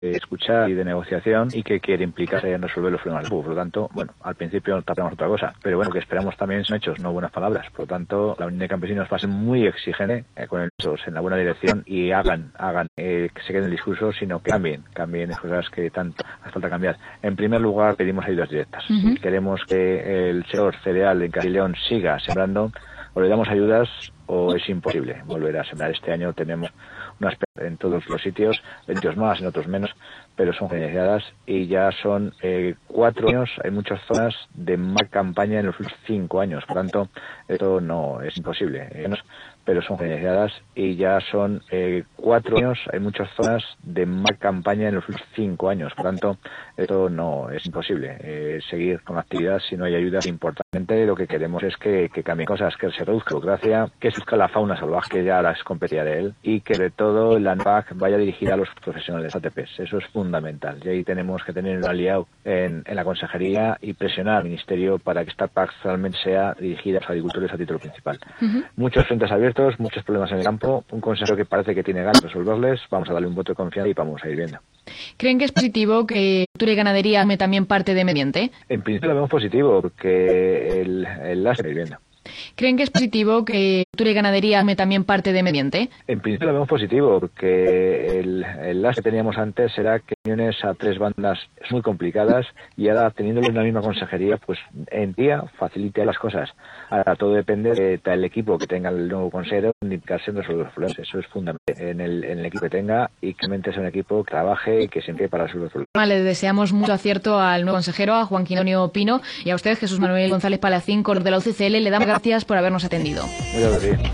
escuchar y de negociación y que quiere implicarse en resolver los problemas del pueblo. Por lo tanto, bueno, al principio tapamos otra cosa, pero bueno, lo que esperamos también son hechos, no buenas palabras. Por lo tanto, la Unión de Campesinos va a ser muy exigente con hechos en la buena dirección y hagan que se quede en el discurso, sino que cambien las cosas que tanto hace falta cambiar. En primer lugar, pedimos ayudas directas. Queremos que el sector cereal en Castilla y León siga sembrando, o le damos ayudas o es imposible volver a sembrar. Este año tenemos unas en todos los sitios, en otros más, en otros menos, pero son financiadas y ya son 4 años, hay muchas zonas de más campaña en los últimos 5 años, por tanto, esto no es imposible, pero son financiadas y ya son 4 años, hay muchas zonas de más campaña en los últimos 5 años, por tanto, esto no es imposible seguir con la actividad si no hay ayuda. Importante, lo que queremos es que cambien cosas, que se reduzca la burocracia, que se reduzca la fauna salvaje, que ya es competida de él, y que de todo la PAC vaya dirigida a los profesionales ATPs. Eso es fundamental. Y ahí tenemos que tener un aliado en la consejería y presionar al ministerio para que esta PAC realmente sea dirigida a los agricultores a título principal. Muchos frentes abiertos, muchos problemas en el campo, un consejero que parece que tiene ganas de resolverles, vamos a darle un voto de confianza y vamos a ir viendo. ¿Creen que es positivo que Agricultura y Ganadería tome también parte de medio ambiente? En principio lo vemos positivo, porque el láser ir viendo. ¿Creen que es positivo que Agricultura y Ganadería tome también parte de medio ambiente? En principio lo vemos positivo, porque el láser que teníamos antes era que uniones a 3 bandas muy complicadas y ahora teniéndolo en la misma consejería, pues en día facilita las cosas. Ahora todo depende del equipo que tenga el nuevo consejero indicarse en resolver los problemas. Eso es fundamental en el equipo que tenga y que realmente sea un equipo que trabaje y que siempre para resolver los problemas. Le deseamos mucho acierto al nuevo consejero, a Juan Quinonio Pino, y a usted, Jesús Manuel González Palacín, coordinador de la UCCL. Le damos gracias por habernos atendido. Muchas gracias.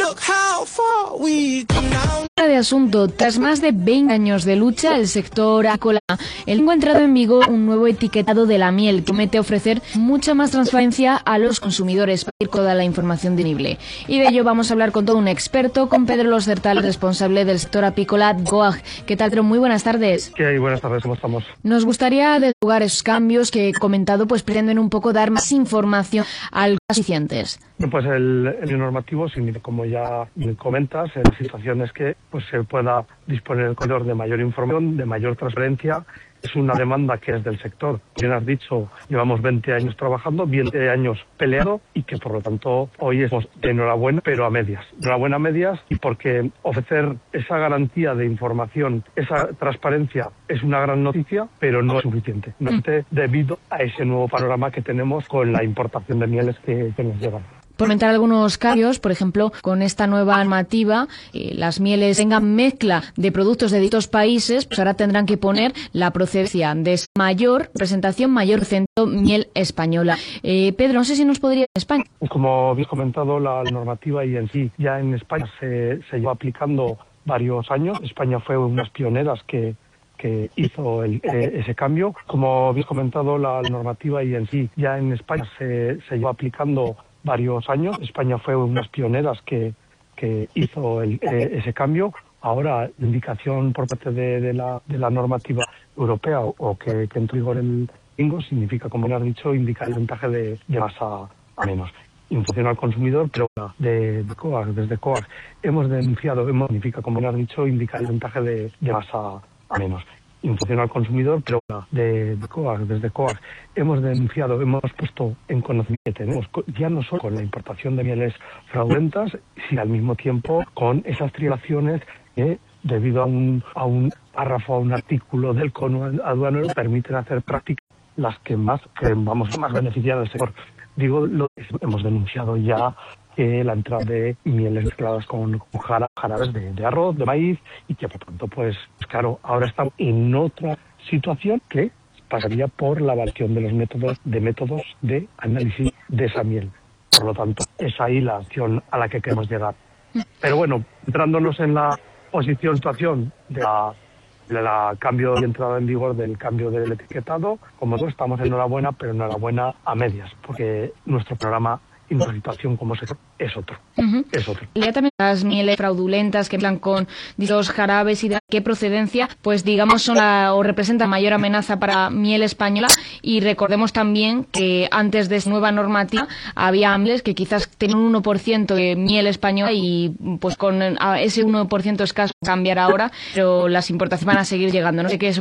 De asunto, tras más de 20 años de lucha, el sector agrícola ha encontrado en vigor un nuevo etiquetado de la miel que promete ofrecer mucha más transparencia a los consumidores para toda la información disponible. Y de ello vamos a hablar con todo un experto, con Pedro Los Certal, responsable del sector apícola de COAG. ¿Qué tal, Pedro? Muy buenas tardes. ¿Qué hay? Buenas tardes, ¿cómo estamos? Nos gustaría divulgar esos cambios que he comentado, pues pretenden un poco dar más información a los pacientes. Pues el normativo, como ya comentas, la situación es que pues se pueda disponer el consumidor de mayor información, de mayor transparencia. Es una demanda que es del sector. Bien has dicho, llevamos 20 años trabajando, 20 años peleando y que por lo tanto hoy estamos de enhorabuena, pero a medias. Enhorabuena a medias y porque ofrecer esa garantía de información, esa transparencia es una gran noticia, pero no es suficiente. No es debido a ese nuevo panorama que tenemos con la importación de mieles que nos llevan. Por comentar algunos cambios, por ejemplo, con esta nueva normativa, las mieles tengan mezcla de productos de distintos países, pues ahora tendrán que poner la procedencia de mayor presentación, mayor acento, miel española. Pedro, no sé si nos podría en España. Como habéis comentado, la normativa y en sí ya en España se lleva aplicando varios años. España fue una de las pioneras que hizo ese cambio. Como habéis comentado, la normativa y en sí ya en España se lleva aplicando varios años. España fue una de las pioneras que hizo ese cambio. Ahora, la indicación por parte de la normativa europea o que entró en vigor el domingo significa, como ya has dicho, indicar el ventaje de más a menos. Información al consumidor, pero de COAG, desde COAG hemos denunciado, significa, como ya has dicho, indicar el ventaje de más a menos. Información al consumidor, pero desde COAG hemos denunciado, hemos puesto en conocimiento que tenemos ya no solo con la importación de mieles fraudulentas, sino al mismo tiempo con esas triangulaciones que debido a un párrafo, a un artículo del cono aduanero permiten hacer prácticas las que más beneficiar al sector. Hemos denunciado ya la entrada de mieles mezcladas con jarabes de arroz, de maíz, y que por tanto, pues claro, ahora estamos en otra situación que pasaría por la evaluación de los métodos de análisis de esa miel. Por lo tanto, es ahí la acción a la que queremos llegar. Pero bueno, entrándonos en la situación de la cambio y entrada en vigor del cambio del etiquetado, como todos estamos enhorabuena, pero enhorabuena a medias, porque nuestro programa y nuestra situación como sector es otro. Es otro. Ya también las mieles fraudulentas que mezclan con distintos jarabes y de qué procedencia, pues digamos son o representan mayor amenaza para miel española. Y recordemos también que antes de esta nueva normativa había mieles que quizás tenían un 1% de miel española y pues con ese 1% escaso cambiar ahora, pero las importaciones van a seguir llegando. No sé qué es